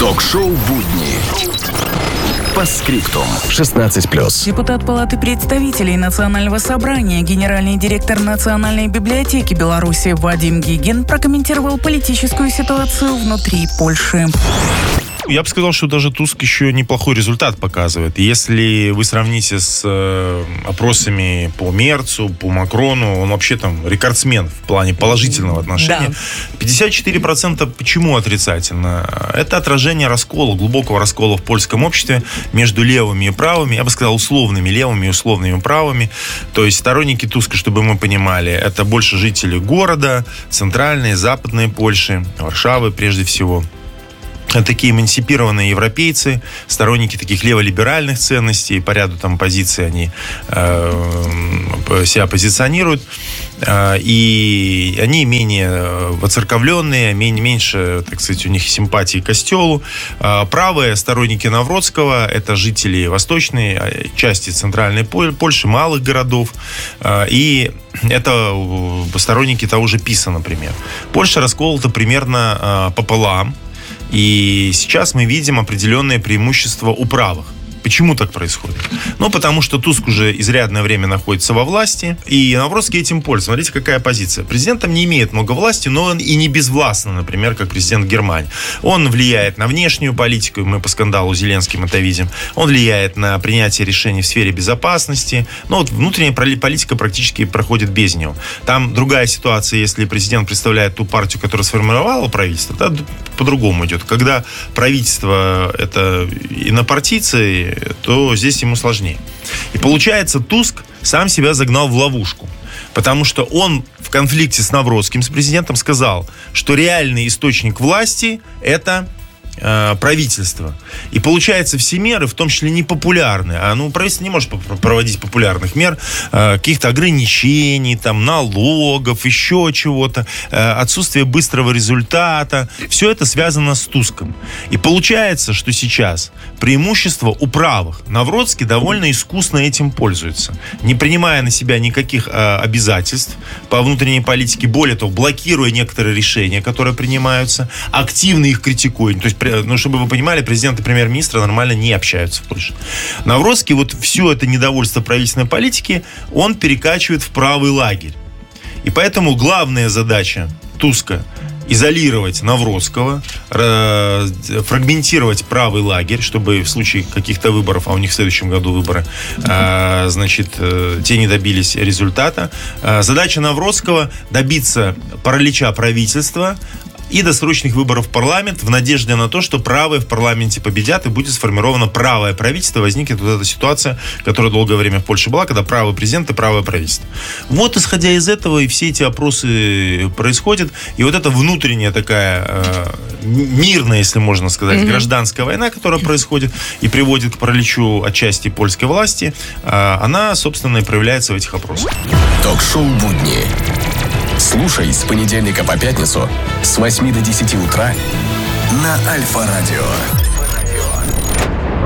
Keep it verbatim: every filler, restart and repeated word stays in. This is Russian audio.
Ток-шоу «Будни». По скриптум. шестнадцать плюс. Депутат Палаты представителей Национального собрания, генеральный директор Национальной библиотеки Беларуси Вадим Гигин прокомментировал политическую ситуацию внутри Польши. Я бы сказал, что даже Туск еще неплохой результат показывает. Если вы сравните с э, опросами по Мерцу, по Макрону, он вообще там рекордсмен в плане положительного отношения. Да. пятьдесят четыре процента почему отрицательно? Это отражение раскола, глубокого раскола в польском обществе между левыми и правыми, я бы сказал, условными левыми и условными правыми. То есть сторонники Туска, чтобы мы понимали, это больше жители города, центральной, западной Польши, Варшавы прежде всего. Такие эмансипированные европейцы, сторонники таких леволиберальных ценностей, по ряду там позиций они э, себя позиционируют, э, и они менее воцерковленные, менее, меньше, так сказать, у них симпатии к костелу. Э, правые сторонники Навроцкого — это жители восточной части центральной Польши, малых городов, э, и это сторонники того же ПиСа, например. Польша расколота примерно э, пополам. И сейчас мы видим определенное преимущество у правых. Почему так происходит? Ну, потому что Туск уже изрядное время находится во власти, и Навроцкий этим пользуется. Смотрите, какая позиция. Президент там не имеет много власти, но он и не безвластный, например, как президент Германии. Он влияет на внешнюю политику, мы по скандалу Зеленским это видим. Он влияет на принятие решений в сфере безопасности. Но вот внутренняя политика практически проходит без него. Там другая ситуация, если президент представляет ту партию, которая сформировала правительство, да, по-другому идет. Когда правительство — это инопартийцы, то здесь ему сложнее. И получается, Туск сам себя загнал в ловушку. Потому что он в конфликте с Навроцким, с президентом, сказал, что реальный источник власти – это э, правительство. И получается, все меры, в том числе непопулярные, а ну, правительство не может проводить популярных мер, э, каких-то ограничений, там, налогов, еще чего-то, э, отсутствие быстрого результата. Все это связано с Туском. И получается, что сейчас преимущество у правых. Навроцкий довольно искусно этим пользуется, не принимая на себя никаких э, обязательств по внутренней политике, более того, блокируя некоторые решения, которые принимаются, активно их критикуя. То есть, ну, чтобы вы понимали, президент и премьер-министр нормально не общаются в Польше. Навроцкий вот все это недовольство правительственной политики он перекачивает в правый лагерь. И поэтому главная задача Туска — изолировать Навроцкого, фрагментировать правый лагерь, чтобы в случае каких-то выборов, а у них в следующем году выборы, значит, те не добились результата. Задача Навроцкого — добиться паралича правительства и досрочных выборов в парламент в надежде на то, что правые в парламенте победят и будет сформировано правое правительство, возникнет вот эта ситуация, которая долгое время в Польше была, когда правый президент и правое правительство. Вот исходя из этого и все эти опросы происходят, и вот эта внутренняя такая э, мирная, если можно сказать, mm-hmm. гражданская война, которая происходит и приводит к параличу отчасти польской власти, э, она, собственно, и проявляется в этих опросах. Ток-шоу «Будни». Слушай с понедельника по пятницу с восьми до десяти утра на Альфа-радио.